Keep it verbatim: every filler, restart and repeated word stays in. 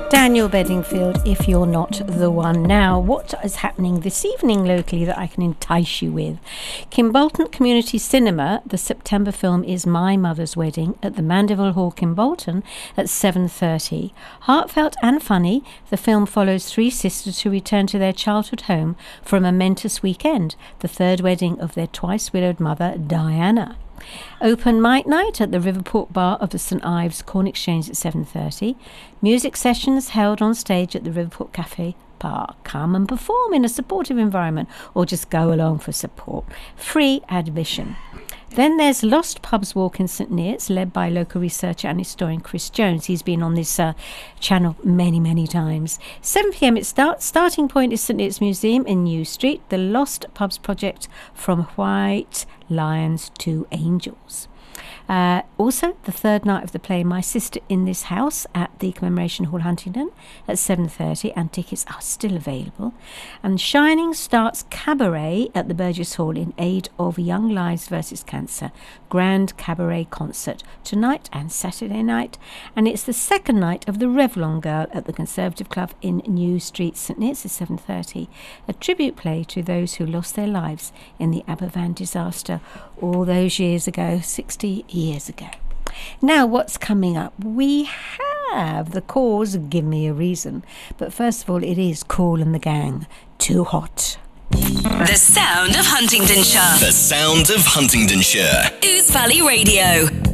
Daniel Bedingfield, If You're Not the One. Now, what is happening this evening locally that I can entice you with? Kimbolton Community Cinema, the September film is My Mother's Wedding at the Mandeville Hall, Kimbolton at seven thirty. Heartfelt and funny, the film follows three sisters who return to their childhood home for a momentous weekend, the third wedding of their twice-widowed mother, Diana. Open mic night at the Riverport Bar of the St Ives Corn Exchange at seven thirty. Music sessions held on stage at the Riverport Cafe Bar. Come and perform in a supportive environment or just go along for support. Free admission. Then there's Lost Pubs Walk in St Neots, led by local researcher and historian Chris Jones. He's been on this uh, channel many, many times. seven p m it starts. Starting point is St Neots Museum in New Street, the Lost Pubs project from White Lions to Angels. Uh, also, the third night of the play, My Sister in This House, at the Commemoration Hall, Huntingdon, at seven thirty, and tickets are still available. And Shining starts Cabaret at the Burgess Hall in aid of Young Lives versus Cancer, grand cabaret concert tonight and Saturday night. And it's the second night of the Revlon Girl at the Conservative Club in New Street, St Neots, at seven thirty, a tribute play to those who lost their lives in the Aberfan disaster all those years ago, sixty years ago. Now, what's coming up? We have The Cause, Give Me a Reason. But first of all, it is Kool and the Gang, Too Hot. The sound of Huntingdonshire. The sound of Huntingdonshire. Ouse Valley Radio.